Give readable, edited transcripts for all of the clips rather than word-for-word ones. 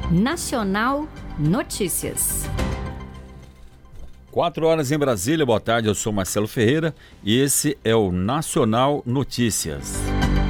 Nacional Notícias. 4h em Brasília, boa tarde, eu sou Marcelo Ferreira e esse é o Nacional Notícias.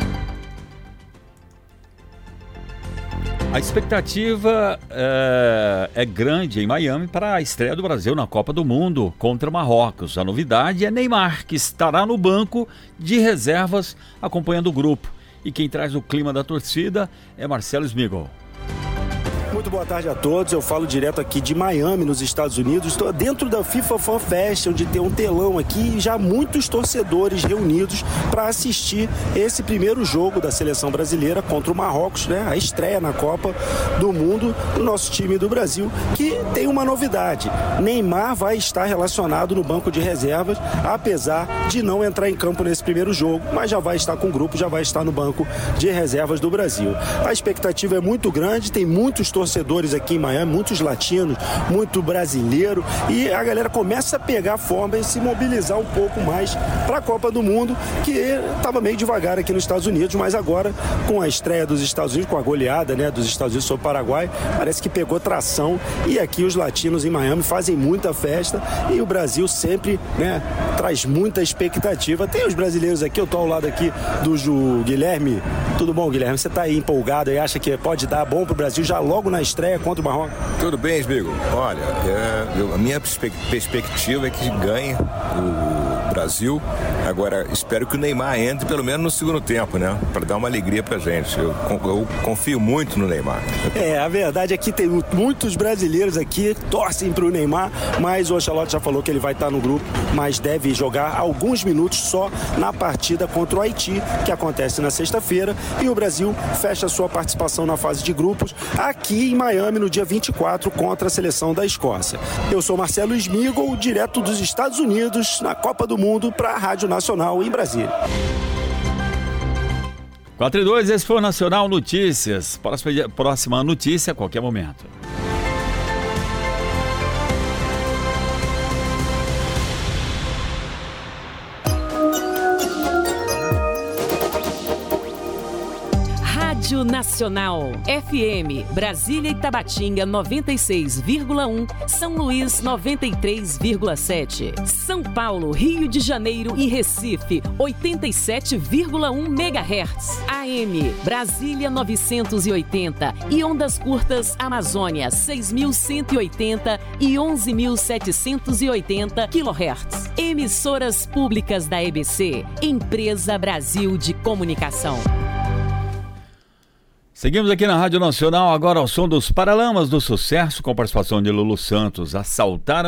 A expectativa é grande em Miami para a estreia do Brasil na Copa do Mundo contra Marrocos. A novidade é Neymar, que estará no banco de reservas acompanhando o grupo. E quem traz o clima da torcida é Marcelo Smigol. Muito boa tarde a todos, eu falo direto aqui de Miami, nos Estados Unidos. Estou dentro da FIFA Fan Fest, onde tem um telão aqui e já muitos torcedores reunidos para assistir esse primeiro jogo da seleção brasileira contra o Marrocos, né? A estreia na Copa do Mundo do nosso time do Brasil, que tem uma novidade. Neymar vai estar relacionado no banco de reservas, apesar de não entrar em campo nesse primeiro jogo, mas já vai estar com o grupo, já vai estar no banco de reservas do Brasil. A expectativa é muito grande, tem muitos torcedores aqui em Miami, muitos latinos, muito brasileiro, e a galera começa a pegar forma e se mobilizar um pouco mais para a Copa do Mundo, que estava meio devagar aqui nos Estados Unidos, mas agora com a estreia dos Estados Unidos, com a goleada, né, dos Estados Unidos sobre o Paraguai, parece que pegou tração, e aqui os latinos em Miami fazem muita festa e o Brasil sempre, né, traz muita expectativa. Tem os brasileiros aqui, eu tô ao lado aqui do Guilherme. Tudo bom, Guilherme? Você tá aí empolgado e acha que pode dar bom pro Brasil já logo na estreia contra o Marrocos? Tudo bem, amigo. Olha, a minha perspectiva é que ganhe o Brasil. Agora, espero que o Neymar entre pelo menos no segundo tempo, né? Para dar uma alegria pra gente. Eu confio muito no Neymar. A verdade é que tem muitos brasileiros aqui que torcem pro Neymar, mas o Ancelotti já falou que ele vai estar no grupo, mas deve jogar alguns minutos só na partida contra o Haiti, que acontece na sexta-feira, e o Brasil fecha sua participação na fase de grupos aqui em Miami no dia 24 contra a seleção da Escócia. Eu sou Marcelo Smigol, direto dos Estados Unidos, na Copa do Mundo, para a Rádio Nacional em Brasília. 4:02, esse foi o Nacional Notícias. Próxima notícia a qualquer momento. Rádio Nacional, FM, Brasília e Tabatinga 96,1, São Luís 93,7, São Paulo, Rio de Janeiro e Recife 87,1 MHz, AM, Brasília 980 e ondas curtas Amazônia 6.180 e 11.780 kHz. Emissoras públicas da EBC, Empresa Brasil de Comunicação. Seguimos aqui na Rádio Nacional, agora ao som dos Paralamas do Sucesso, com participação de Lulu Santos. Assaltaram